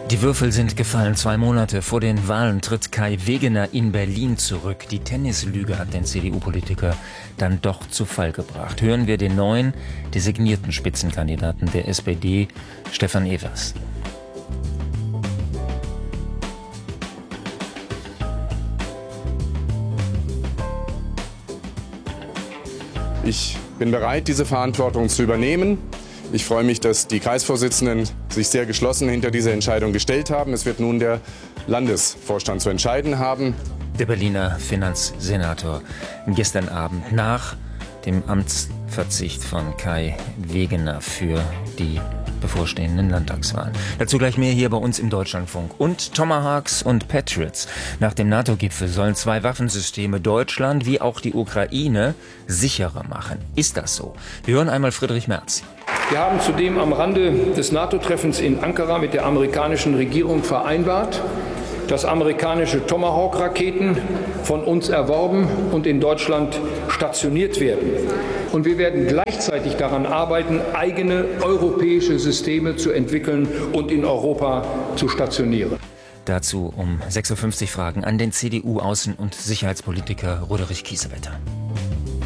Die Würfel sind gefallen. 2 Monate vor den Wahlen tritt Kai Wegener in Berlin zurück. Die Tennislüge hat den CDU-Politiker dann doch zu Fall gebracht. Hören wir den neuen, designierten Spitzenkandidaten der SPD, Stefan Evers. Ich bin bereit, diese Verantwortung zu übernehmen. Ich freue mich, dass die Kreisvorsitzenden sich sehr geschlossen hinter diese Entscheidung gestellt haben. Es wird nun der Landesvorstand zu entscheiden haben. Der Berliner Finanzsenator gestern Abend nach dem Amtsverzicht von Kai Wegener für die bevorstehenden Landtagswahlen. Dazu gleich mehr hier bei uns im Deutschlandfunk. Und Tomahawks und Patriots. Nach dem NATO-Gipfel sollen 2 Waffensysteme Deutschland wie auch die Ukraine sicherer machen. Ist das so? Wir hören einmal Friedrich Merz. Wir haben zudem am Rande des NATO-Treffens in Ankara mit der amerikanischen Regierung vereinbart, dass amerikanische Tomahawk-Raketen von uns erworben und in Deutschland stationiert werden. Und wir werden gleichzeitig daran arbeiten, eigene europäische Systeme zu entwickeln und in Europa zu stationieren. Dazu um 6.50 Uhr Fragen an den CDU-Außen- und Sicherheitspolitiker Roderich Kiesewetter.